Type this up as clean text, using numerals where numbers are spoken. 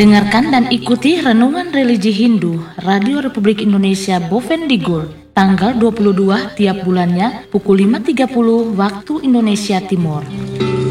Dengarkan dan ikuti Renungan Religi Hindu Radio Republik Indonesia Bovendigul tanggal 22 tiap bulannya pukul 5.30 waktu Indonesia Timur.